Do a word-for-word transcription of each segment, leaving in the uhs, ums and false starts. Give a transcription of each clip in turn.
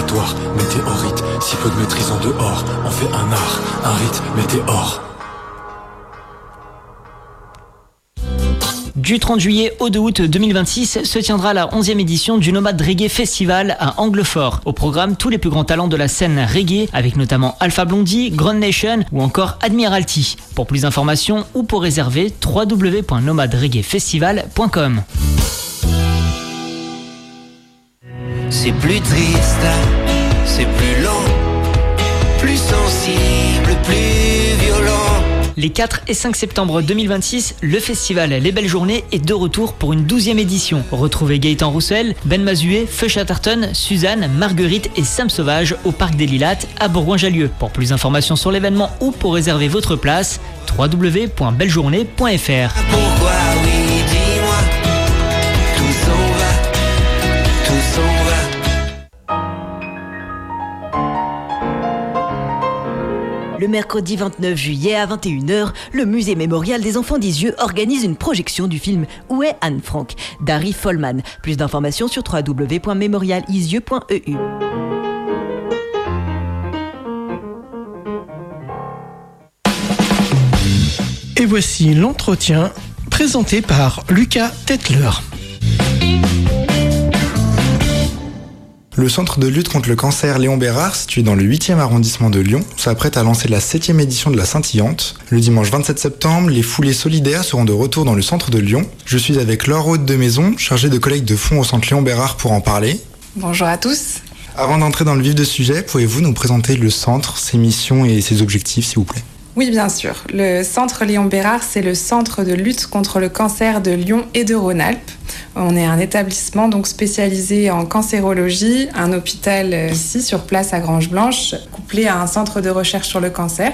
laboratoire, météorite. Si peu de maîtrise en dehors, on fait un art, un rite météore. Du trente juillet au deux août deux mille vingt-six se tiendra la onzième édition du Nomad Reggae Festival à Anglefort. Au programme, tous les plus grands talents de la scène reggae, avec notamment Alpha Blondy, Grand Nation ou encore Admiralty. Pour plus d'informations ou pour réserver, w w w point nomad reggae festival point com. C'est plus triste, c'est plus lent, plus sensible, plus violent. Les quatre et cinq septembre deux mille vingt-six, le festival Les Belles Journées est de retour pour une douzième édition. Retrouvez Gaëtan Roussel, Ben Mazué, Feu Chatterton, Suzanne, Marguerite et Sam Sauvage au Parc des Lilates à Bourgoin-Jallieu. Pour plus d'informations sur l'événement ou pour réserver votre place, w w w point bellejournée point f r. Pourquoi oui, dis-moi, tout s'en va, tout s'en va. Le mercredi vingt-neuf juillet à vingt et une heures, le musée mémorial des enfants d'Isieux organise une projection du film Où est Anne Frank d'Harry Follman. Plus d'informations sur w w w point mémorial isieux point e u. Et voici l'entretien présenté par Lucas Tetler. Le centre de lutte contre le cancer Léon Bérard, situé dans le huitième arrondissement de Lyon, s'apprête à lancer la septième édition de la Scintillante. Le dimanche vingt-sept septembre, les foulées solidaires seront de retour dans le centre de Lyon. Je suis avec Laure Haute de Maison, chargée de collecte de fonds au centre Léon Bérard pour en parler. Bonjour à tous. Avant d'entrer dans le vif du sujet, pouvez-vous nous présenter le centre, ses missions et ses objectifs, s'il vous plaît ? Oui, bien sûr. Le centre Léon Bérard, c'est le centre de lutte contre le cancer de Lyon et de Rhône-Alpes. On est un établissement donc spécialisé en cancérologie, un hôpital ici sur place à Grange-Blanche, couplé à un centre de recherche sur le cancer.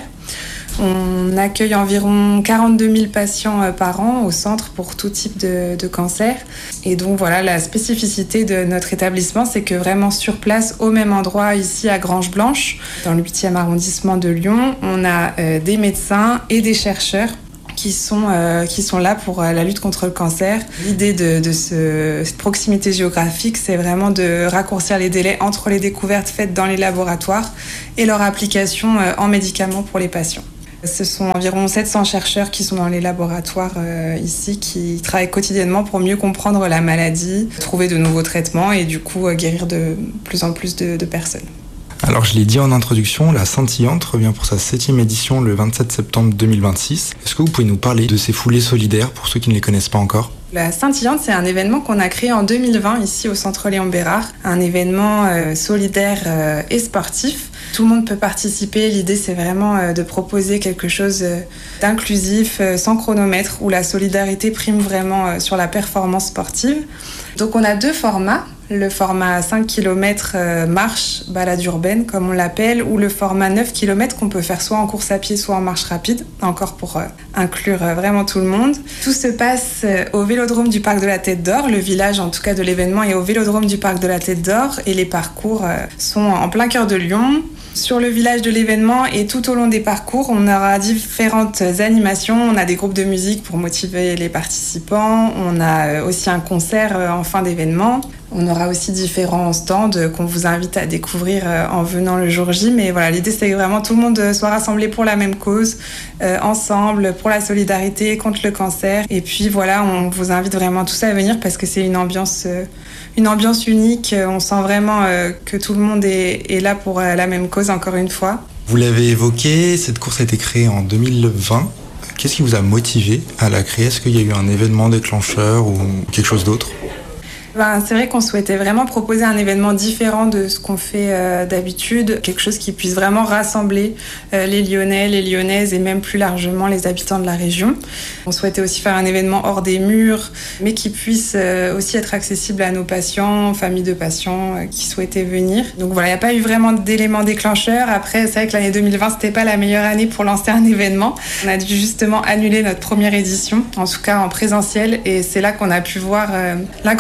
On accueille environ quarante-deux mille patients par an au centre pour tout type de, de cancer. Et donc voilà, la spécificité de notre établissement, c'est que vraiment sur place, au même endroit, ici à Grange-Blanche, dans le huitième arrondissement de Lyon, on a euh, des médecins et des chercheurs qui sont, euh, qui sont là pour euh, la lutte contre le cancer. L'idée de, de ce, cette proximité géographique, c'est vraiment de raccourcir les délais entre les découvertes faites dans les laboratoires et leur application euh, en médicaments pour les patients. Ce sont environ sept cents chercheurs qui sont dans les laboratoires euh, ici, qui travaillent quotidiennement pour mieux comprendre la maladie, trouver de nouveaux traitements et du coup euh, guérir de plus en plus de, de personnes. Alors je l'ai dit en introduction, la Scintillante revient pour sa septième édition le vingt-sept septembre deux mille vingt-six. Est-ce que vous pouvez nous parler de ces foulées solidaires pour ceux qui ne les connaissent pas encore ? La Scintillante, c'est un événement qu'on a créé en deux mille vingt ici au centre Léon Bérard, un événement euh, solidaire euh, et sportif. Tout le monde peut participer. L'idée, c'est vraiment euh, de proposer quelque chose euh, d'inclusif, euh, sans chronomètre, où la solidarité prime vraiment euh, sur la performance sportive. Donc on a deux formats. Le format cinq kilomètres euh, marche, balade urbaine comme on l'appelle, ou le format neuf kilomètres qu'on peut faire soit en course à pied, soit en marche rapide, encore pour euh, inclure euh, vraiment tout le monde. Tout se passe euh, au Vélodrome du Parc de la Tête d'Or, le village en tout cas de l'événement est au Vélodrome du Parc de la Tête d'Or, et les parcours euh, sont en plein cœur de Lyon. Sur le village de l'événement et tout au long des parcours, on aura différentes animations. On a des groupes de musique pour motiver les participants. On a aussi un concert en fin d'événement. On aura aussi différents stands qu'on vous invite à découvrir en venant le jour J. Mais voilà, l'idée, c'est que vraiment tout le monde soit rassemblé pour la même cause, euh, ensemble, pour la solidarité contre le cancer. Et puis voilà, on vous invite vraiment tous à venir parce que c'est une ambiance... Euh, Une ambiance unique, on sent vraiment euh, que tout le monde est, est là pour euh, la même cause, encore une fois. Vous l'avez évoqué, cette course a été créée en deux mille vingt. Qu'est-ce qui vous a motivé à la créer ? Est-ce qu'il y a eu un événement déclencheur ou quelque chose d'autre ? Ben, c'est vrai qu'on souhaitait vraiment proposer un événement différent de ce qu'on fait euh, d'habitude, quelque chose qui puisse vraiment rassembler euh, les Lyonnais, les Lyonnaises et même plus largement les habitants de la région. On souhaitait aussi faire un événement hors des murs, mais qui puisse euh, aussi être accessible à nos patients, familles de patients euh, qui souhaitaient venir. Donc voilà, il n'y a pas eu vraiment d'élément déclencheur. Après, c'est vrai que l'année deux mille vingt, c'était pas la meilleure année pour lancer un événement. On a dû justement annuler notre première édition, en tout cas en présentiel, et c'est là qu'on a pu voir euh, l'incroyable mobilité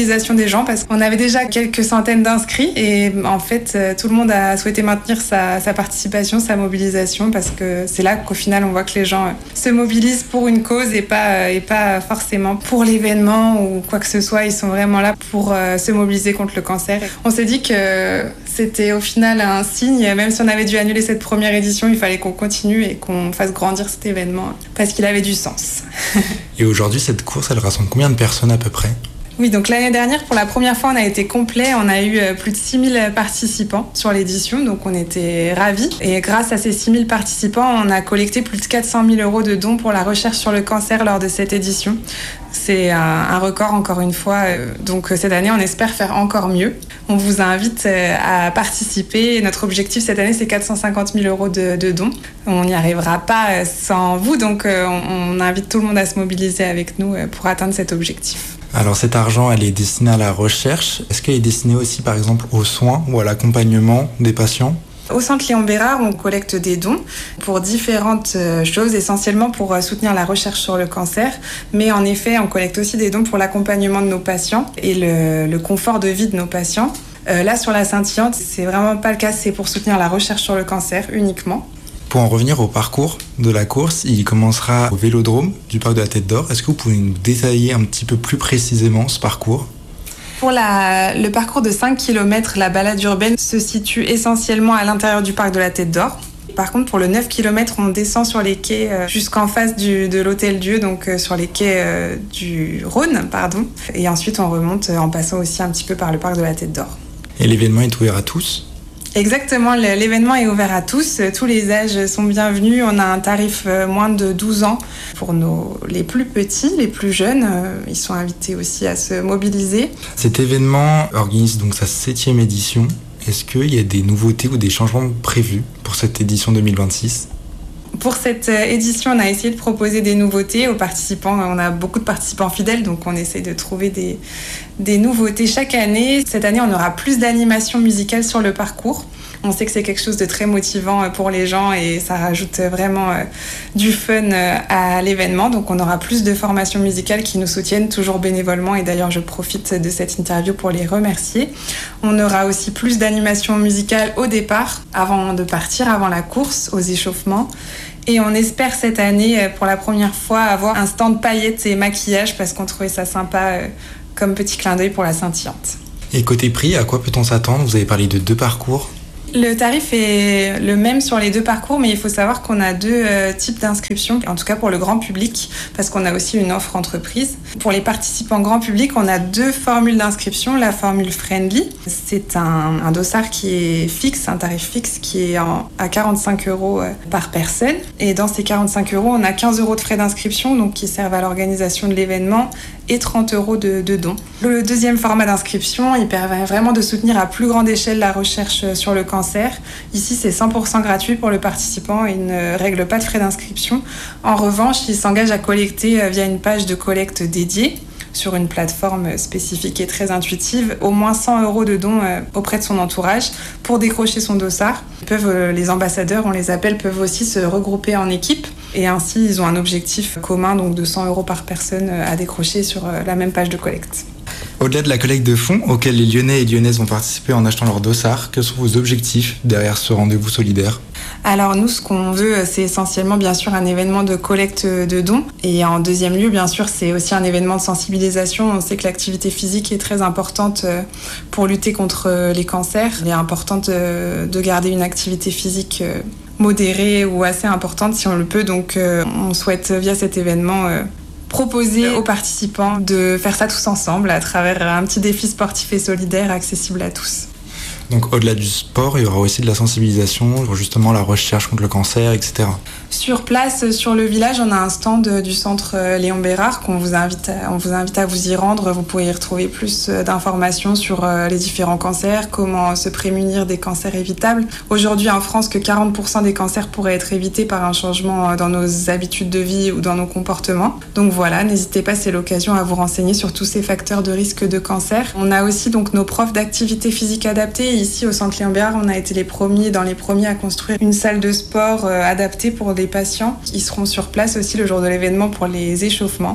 mobilisation des gens parce qu'on avait déjà quelques centaines d'inscrits et en fait tout le monde a souhaité maintenir sa, sa participation, sa mobilisation parce que c'est là qu'au final on voit que les gens se mobilisent pour une cause et pas, et pas forcément pour l'événement ou quoi que ce soit. Ils sont vraiment là pour euh, se mobiliser contre le cancer. On s'est dit que c'était au final un signe, même si on avait dû annuler cette première édition, il fallait qu'on continue et qu'on fasse grandir cet événement parce qu'il avait du sens. Et aujourd'hui, cette course, elle rassemble combien de personnes à peu près ? Oui, donc l'année dernière, pour la première fois, on a été complet. On a eu plus de six mille participants sur l'édition, donc on était ravis. Et grâce à ces six mille participants, on a collecté plus de quatre cent mille euros de dons pour la recherche sur le cancer lors de cette édition. C'est un, un record, encore une fois. Donc cette année, on espère faire encore mieux. On vous invite à participer. Notre objectif cette année, c'est quatre cent cinquante mille euros de, de dons. On n'y arrivera pas sans vous, donc on, on invite tout le monde à se mobiliser avec nous pour atteindre cet objectif. Alors cet argent, elle est destinée à la recherche. Est-ce qu'elle est destinée aussi par exemple aux soins ou à l'accompagnement des patients ? Au Centre Léon Bérard, on collecte des dons pour différentes choses, essentiellement pour soutenir la recherche sur le cancer. Mais en effet, on collecte aussi des dons pour l'accompagnement de nos patients et le, le confort de vie de nos patients. Euh, là, sur la scintillante, c'est vraiment pas le cas, c'est pour soutenir la recherche sur le cancer uniquement. Pour en revenir au parcours de la course, il commencera au Vélodrome du Parc de la Tête d'Or. Est-ce que vous pouvez nous détailler un petit peu plus précisément ce parcours ? Pour la, le parcours de cinq kilomètres, la balade urbaine se situe essentiellement à l'intérieur du Parc de la Tête d'Or. Par contre, pour le neuf kilomètres, on descend sur les quais euh, jusqu'en face du, de l'Hôtel-Dieu, donc euh, sur les quais euh, du Rhône, pardon. Et ensuite, on remonte euh, en passant aussi un petit peu par le Parc de la Tête d'Or. Et l'événement est ouvert à tous ? Exactement, l'événement est ouvert à tous, tous les âges sont bienvenus. On a un tarif moins de douze ans pour nos, les plus petits, les plus jeunes. Ils sont invités aussi à se mobiliser. Cet événement organise donc sa septième édition. Est-ce qu'il y a des nouveautés ou des changements prévus pour cette édition deux mille vingt-six ? Pour cette édition, on a essayé de proposer des nouveautés aux participants. On a beaucoup de participants fidèles, donc on essaie de trouver des, des nouveautés chaque année. Cette année, on aura plus d'animation musicale sur le parcours. On sait que c'est quelque chose de très motivant pour les gens et ça rajoute vraiment du fun à l'événement. Donc on aura plus de formations musicales qui nous soutiennent toujours bénévolement et d'ailleurs je profite de cette interview pour les remercier. On aura aussi plus d'animation musicale au départ, avant de partir, avant la course, aux échauffements. Et on espère cette année, pour la première fois, avoir un stand paillettes et maquillage parce qu'on trouvait ça sympa comme petit clin d'œil pour la scintillante. Et côté prix, à quoi peut-on s'attendre ? Vous avez parlé de deux parcours. Le tarif est le même sur les deux parcours, mais il faut savoir qu'on a deux euh, types d'inscriptions, en tout cas pour le grand public, parce qu'on a aussi une offre entreprise. Pour les participants grand public, on a deux formules d'inscription. La formule Friendly, c'est un, un dossard qui est fixe, un tarif fixe qui est en, à quarante-cinq euros par personne. Et dans ces quarante-cinq euros, on a quinze euros de frais d'inscription, donc qui servent à l'organisation de l'événement, et trente euros de, de dons. Le deuxième format d'inscription, il permet vraiment de soutenir à plus grande échelle la recherche sur le cancer. Ici, c'est cent pour cent gratuit pour le participant et il ne règle pas de frais d'inscription. En revanche, il s'engage à collecter via une page de collecte dédiée sur une plateforme spécifique et très intuitive, au moins cent euros de dons auprès de son entourage pour décrocher son dossard. Ils peuvent, les ambassadeurs, on les appelle, peuvent aussi se regrouper en équipe et ainsi ils ont un objectif commun donc de cent euros par personne à décrocher sur la même page de collecte. Au-delà de la collecte de fonds auquel les Lyonnais et Lyonnaises vont participer en achetant leur dossard, quels sont vos objectifs derrière ce rendez-vous solidaire ? Alors nous, ce qu'on veut, c'est essentiellement bien sûr un événement de collecte de dons. Et en deuxième lieu, bien sûr, c'est aussi un événement de sensibilisation. On sait que l'activité physique est très importante pour lutter contre les cancers. Il est important de garder une activité physique modérée ou assez importante si on le peut. Donc on souhaite via cet événement proposer aux participants de faire ça tous ensemble à travers un petit défi sportif et solidaire accessible à tous. Donc au-delà du sport, il y aura aussi de la sensibilisation sur justement la recherche contre le cancer, et cetera. Sur place, sur le village, on a un stand du centre Léon Bérard qu'on vous invite à, on vous invite à vous y rendre. Vous pourrez y retrouver plus d'informations sur les différents cancers, comment se prémunir des cancers évitables. Aujourd'hui en France, que quarante pour cent des cancers pourraient être évités par un changement dans nos habitudes de vie ou dans nos comportements. Donc voilà, n'hésitez pas, c'est l'occasion à vous renseigner sur tous ces facteurs de risque de cancer. On a aussi donc nos profs d'activité physique adaptée. Ici au centre Léon Bérard, on a été les premiers, dans les premiers à construire une salle de sport adaptée pour des patients. Ils seront sur place aussi le jour de l'événement pour les échauffements.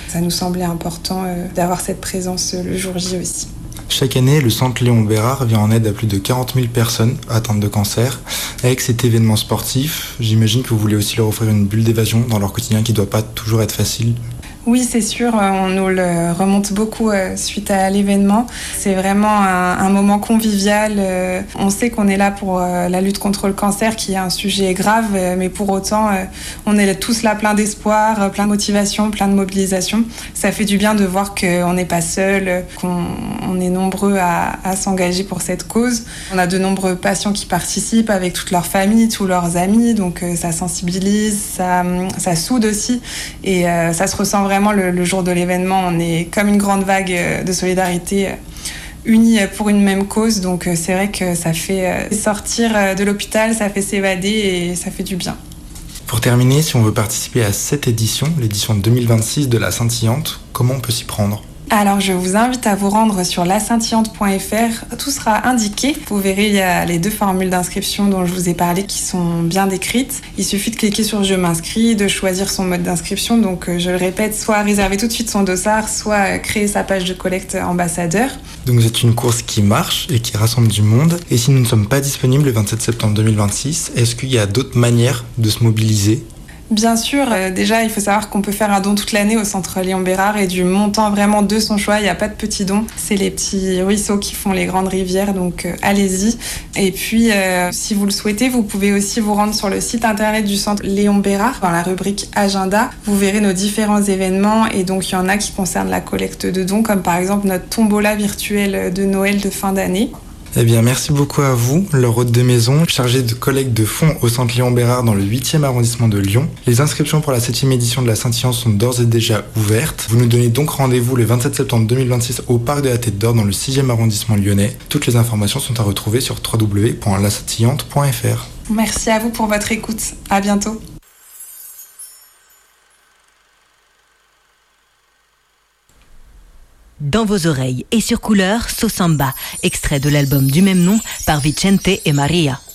Ça nous semblait important euh, d'avoir cette présence euh, le jour J aussi. Chaque année, le centre Léon Bérard vient en aide à plus de quarante mille personnes atteintes de cancer. Avec cet événement sportif, j'imagine que vous voulez aussi leur offrir une bulle d'évasion dans leur quotidien qui ne doit pas toujours être facile. Oui, c'est sûr, on nous le remonte beaucoup suite à l'événement. C'est vraiment un, un moment convivial. On sait qu'on est là pour la lutte contre le cancer, qui est un sujet grave, mais pour autant, on est tous là plein d'espoir, plein de motivation, plein de mobilisation. Ça fait du bien de voir qu'on n'est pas seul, qu'on on est nombreux à, à s'engager pour cette cause. On a de nombreux patients qui participent avec toute leur famille, tous leurs amis, donc ça sensibilise, ça, ça soude aussi, et ça se ressent vraiment. Vraiment, le, le jour de l'événement, on est comme une grande vague de solidarité unis pour une même cause. Donc c'est vrai que ça fait sortir de l'hôpital, ça fait s'évader et ça fait du bien. Pour terminer, si on veut participer à cette édition, l'édition deux mille vingt-six de la Scintillante, comment on peut s'y prendre ? Alors je vous invite à vous rendre sur la scintillante point f r, tout sera indiqué. Vous verrez, il y a les deux formules d'inscription dont je vous ai parlé qui sont bien décrites. Il suffit de cliquer sur « Je m'inscris », de choisir son mode d'inscription. Donc je le répète, soit réserver tout de suite son dossard, soit créer sa page de collecte ambassadeur. Donc c'est une course qui marche et qui rassemble du monde. Et si nous ne sommes pas disponibles le vingt-sept septembre deux mille vingt-six, est-ce qu'il y a d'autres manières de se mobiliser ? Bien sûr, euh, déjà il faut savoir qu'on peut faire un don toute l'année au centre Léon Bérard et du montant vraiment de son choix, il n'y a pas de petits dons, c'est les petits ruisseaux qui font les grandes rivières, donc euh, allez-y. Et puis euh, si vous le souhaitez, vous pouvez aussi vous rendre sur le site internet du centre Léon Bérard, dans la rubrique agenda, vous verrez nos différents événements et donc il y en a qui concernent la collecte de dons, comme par exemple notre tombola virtuelle de Noël de fin d'année. Eh bien, merci beaucoup à vous, leur hôte de maison, chargé de collecte de fonds au centre Léon Bérard dans le huitième arrondissement de Lyon. Les inscriptions pour la septième édition de la Scintillante sont d'ores et déjà ouvertes. Vous nous donnez donc rendez-vous le vingt-sept septembre deux mille vingt-six au Parc de la Tête d'Or dans le sixième arrondissement lyonnais. Toutes les informations sont à retrouver sur w w w point la scintillante point f r. Merci à vous pour votre écoute. À bientôt. Dans vos oreilles et sur couleur, So Samba, extrait de l'album du même nom par Vicente et Maria.